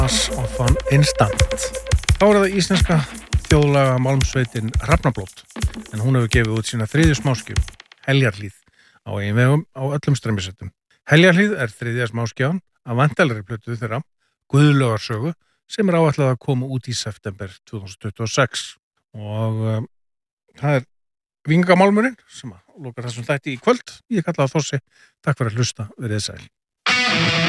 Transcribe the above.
Pass of an Instant. Þá það íslenska þjóðlaga málmsveitin Hrafnablót, en hún hefur gefið út sína þriðju smáskjöf, Heljarhlíð, á eigin vegum á öllum streymisveitum. Heljarhlíð þriðja smáskjáin af væntanlegri plötu þeirra, Guðlaugarsögu, sem áætlað að koma út í september 2026. Og það Vingamálmurinn sem lokar þessum þætti í kvöld. Ég kalla það Þossi. Takk fyrir að hlusta, verið sæl.